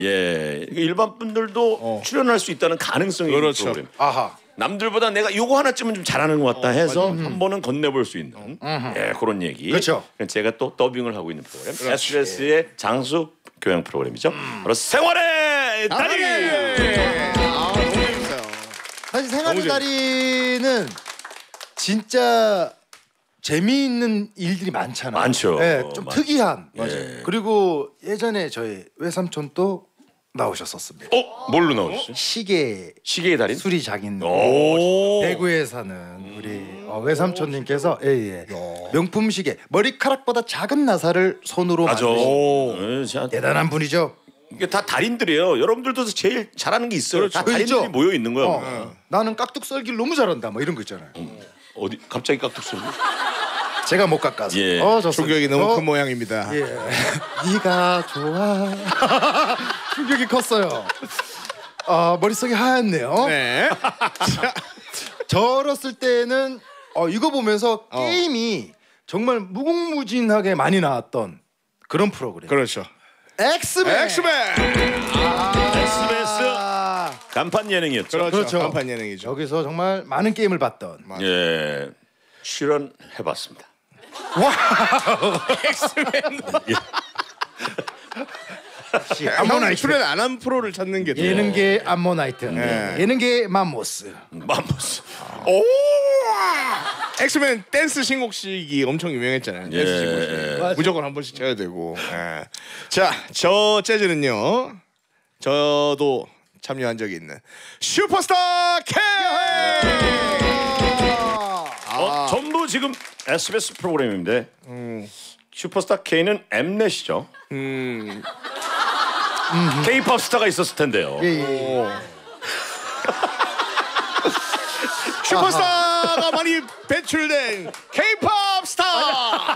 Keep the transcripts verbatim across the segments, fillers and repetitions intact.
예, 일반 분들도 어. 출연할 수 있다는 가능성이 그렇죠. 프로그램. 아하. 남들보다 내가 요거 하나쯤은 좀 잘하는 것 같다 어, 해서 맞아. 한 번은 건네볼 수 있는 음. 예, 그런 얘기. 그렇죠. 제가 또 더빙을 하고 있는 프로그램 그렇지. 에스비에스의 장수 교양 프로그램이죠. 음. 바로 생활의 달인. 아, 너무 재밌어요. 사실 생활의 달인은 진짜 재미있는 일들이 많잖아요. 많죠. 네, 좀 많... 특이한. 예. 그리고 예전에 저희 외삼촌도 나오셨었습니다. 어? 뭘로 나오셨어요? 시계 시계의 달인? 수리 장인. 오. 대구에 사는 우리 어, 외삼촌님께서 예예 명품 시계 머리카락보다 작은 나사를 손으로 맞아. 만드신 예, 대단한 분이죠. 이게 다 달인들이에요. 여러분들도 제일 잘하는 게 있어요. 다 그렇죠. 달인들이 모여 있는 거야. 어, 나는 깍둑 썰기를 너무 잘한다. 뭐 이런 거 있잖아요. 어디 갑자기 깍둑 소리? 제가 못 깎아서. 예. 어, 충격이 너무 어, 큰 모양입니다. 예. 네가 좋아. 충격이 컸어요. 아 머릿속이 하얗네요. 네. 저었을 때는 어, 이거 보면서 어. 게임이 정말 무궁무진하게 많이 나왔던 그런 프로그램. 그렇죠. 엑스맨. 엑스맨. 에스비에스 아, 간판 예능이었죠. 그렇죠. 그렇죠. 간판 예능이죠. 여기서 정말 많은 게임을 봤던. 예, 출연해봤습니다. 역시 형 암모나이트. 출연 안 한 프로를 찾는 게 더. 예능계 암모나이트. 네. 예능계 맘모스. 맘보스. 오! 엑스맨 댄스 신곡식이 엄청 유명했잖아요. 댄스 예. 신곡식. 맞아. 무조건 한 번씩 쳐야 되고. 예. 자, 저 재즈는요. 저도 참여한 적이 있는 슈퍼스타 K. 어, 전부 지금 에스비에스 프로그램인데 음. 슈퍼스타 K는 엠넷이죠. 음. K-팝 스타가 있었을 텐데요. 예, 예. 오. 슈퍼스타가 많이 배출된 K-팝 스타.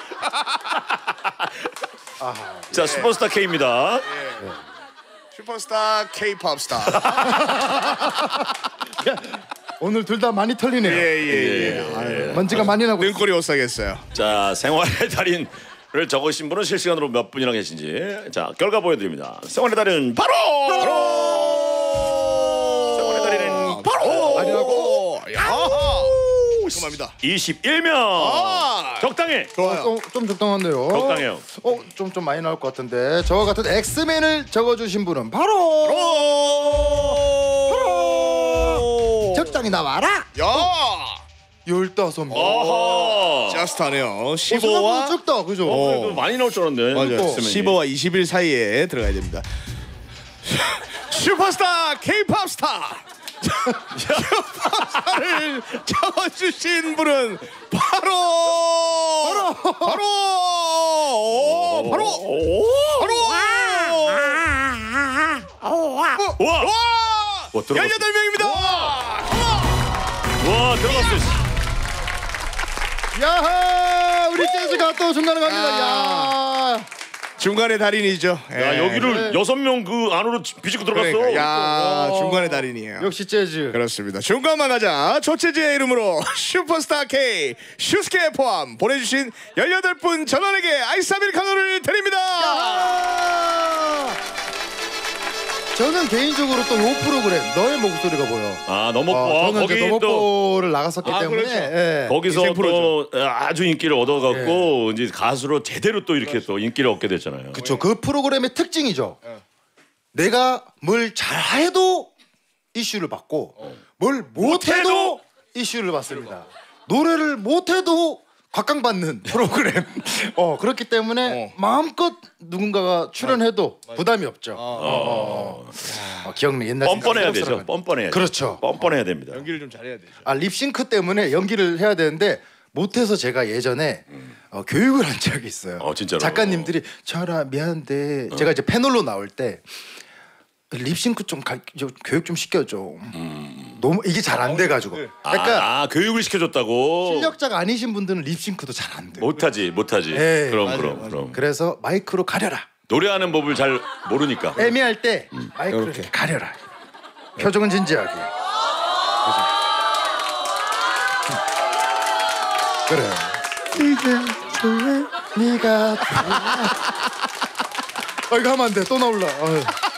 자, 슈퍼스타 K입니다. 슈퍼스타 K-팝 스타. 오늘 둘 다 많이 털리네요. 예예예. 예. 먼지가 많이 나고. 눈꼬리 오싹했어요. 자, 생활의 달인을 적으신 분은 실시간으로 몇 분이나 계신지 자 결과 보여드립니다. 생활의 달인 바로. 바로. 생활의 달인은 바로. 아니라고. 야. 궁금합니다. 이십일 명. 아. 적당해. 어, 좀, 좀 적당한데요. 적당해요. 어, 좀 좀 많이 나올 것 같은데. 저와 같은 엑스맨을 적어주신 분은 바로. 바로. 적당히 나와라. 야. 열다섯 명. 어허. 자스타네요. 십오와 십오와 적다, 그죠? 어, 그래도 많이 나올 줄 알았는데. 맞아요. 엑스맨이. 십오와 이십일 사이에 들어가야 됩니다. 슈퍼스타 K-팝 스타. 슈퍼스타를 적어주신 분은 바로 바로 바로 오, 바로 바로 와. 와 와, 들어갔어. 열여덟 명입니다. 와, 들어갔어. 야하, 우리 재즈가 또 중간에 갑니다. 야. 중간의 달인이죠. 야, 예. 여기를 여섯 명 그 안으로 비집고 들어갔어. 그러니까, 야 어. 중간의 달인이에요. 역시 재즈. 그렇습니다. 중간만 가자. 조체지의 이름으로 슈퍼스타 K 슈스케 포함 보내주신 열여덟 분 전원에게 아이스 아메리카노를 드립니다. 야. 저는 개인적으로 또 요 프로그램 너의 목소리가 보여. 아, 너무 어, 어, 저는 이제 거기 또 너목보를 나갔었기 아, 때문에 그렇죠. 예. 거기서 인생 또 아주 인기를 얻어갖고 이제 가수로 제대로 또 이렇게 또 인기를 얻게 됐잖아요. 그쵸. 그 프로그램의 특징이죠. 내가 뭘 잘해도 이슈를 받고 뭘 못해도 이슈를 받습니다. 노래를 못해도 각광받는 프로그램. 어 그렇기 때문에 어. 마음껏 누군가가 출연해도 부담이 없죠. 어, 어. 어, 기억나 옛날 뻔뻔해야 생각 되죠. 새록새록 뻔뻔해야 그렇죠. 뻔뻔해야 됩니다. 연기를 좀 잘해야 되죠. 아 립싱크 때문에 연기를 해야 되는데 못해서 제가 예전에 어, 교육을 한 적이 있어요. 어, 진짜로? 작가님들이 철아 미안한데 제가 이제 패널로 나올 때 립싱크 좀 가, 저, 교육 좀 시켜줘. 음. 너무 이게 잘 안 돼가지고. 그러니까 아, 아, 교육을 시켜줬다고. 실력자가 아니신 분들은 립싱크도 잘 안 돼요. 못하지, 못하지. 에이, 그럼, 맞아요, 그럼, 맞아요. 그럼. 그래서 마이크로 가려라. 노래하는 법을 잘 모르니까. 애매할 때 마이크로 이렇게. 이렇게 가려라. 표정은 진지하게. 그래. 이제 좋아, 네가 좋아. 어 이거 하면 안 돼. 또 나올라. 어휴.